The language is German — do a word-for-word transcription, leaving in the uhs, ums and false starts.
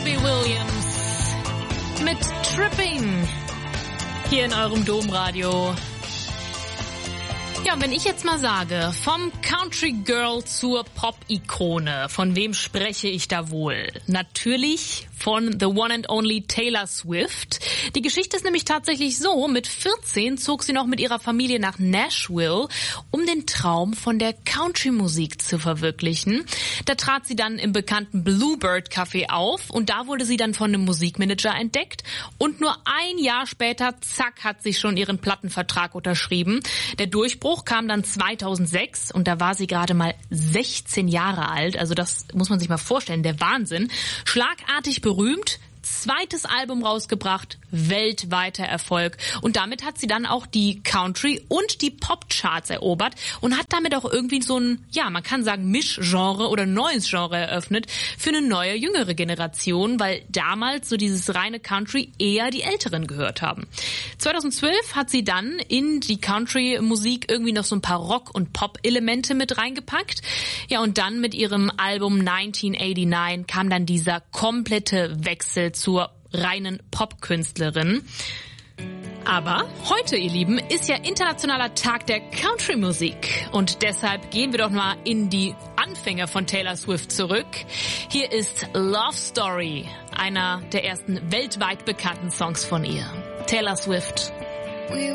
Robbie Williams mit Tripping hier in eurem Domradio. Ja, und wenn ich jetzt mal sage, vom Country Girl zur Pop-Ikone, von wem spreche ich da wohl? Natürlich von the one and only Taylor Swift. Die Geschichte ist nämlich tatsächlich so, mit vierzehn zog sie noch mit ihrer Familie nach Nashville, um den Traum von der Country-Musik zu verwirklichen. Da trat sie dann im bekannten Bluebird Café auf und da wurde sie dann von einem Musikmanager entdeckt und nur ein Jahr später, zack, hat sie schon ihren Plattenvertrag unterschrieben. Der Durchbruch kam dann zweitausendsechs und da war sie gerade mal sechzehn Jahre alt, also das muss man sich mal vorstellen, der Wahnsinn. Schlagartig berühmt, zweites Album rausgebracht, weltweiter Erfolg. Und damit hat sie dann auch die Country- und die Pop-Charts erobert und hat damit auch irgendwie so ein, ja, man kann sagen, Mischgenre oder neues Genre eröffnet für eine neue, jüngere Generation, weil damals so dieses reine Country eher die Älteren gehört haben. zweitausendzwölf hat sie dann in die Country-Musik irgendwie noch so ein paar Rock- und Pop-Elemente mit reingepackt. Ja, und dann mit ihrem Album neunzehnhundertneunundachtzig kam dann dieser komplette Wechsel zur reinen Popkünstlerin. Aber heute, ihr Lieben, ist ja internationaler Tag der Country-Musik. Und deshalb gehen wir doch mal in die Anfänge von Taylor Swift zurück. Hier ist Love Story, einer der ersten weltweit bekannten Songs von ihr. Taylor Swift.